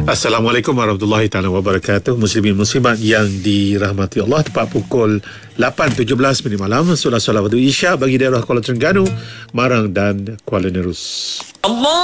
Assalamualaikum warahmatullahi taala wabarakatuh. Muslimin muslimat yang dirahmati Allah, tepat pukul 8.17 minit malam, solat waktu Isya bagi daerah Kuala Terengganu, Marang dan Kuala Nerus. Allah